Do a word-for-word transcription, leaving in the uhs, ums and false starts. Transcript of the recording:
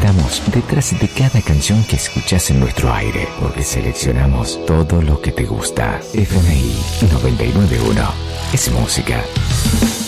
Estamos detrás de cada canción que escuchás en nuestro aire, porque seleccionamos todo lo que te gusta. F M I noventa y nueve punto uno es música.